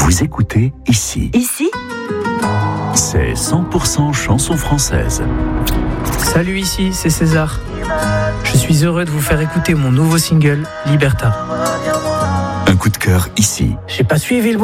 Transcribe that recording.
Vous écoutez ici. Ici ? C'est 100% chansons françaises. Salut, ici, c'est César. Je suis heureux de vous faire écouter mon nouveau single, Liberta. Un coup de cœur ici. J'ai pas suivi le